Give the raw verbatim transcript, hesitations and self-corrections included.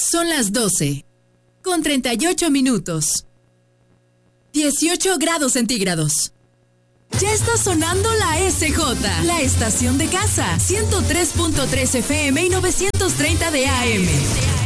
Son las doce, con treinta y ocho minutos. dieciocho grados centígrados. Ya está sonando la S J, la estación de casa, ciento tres punto tres F M y novecientos treinta de A M.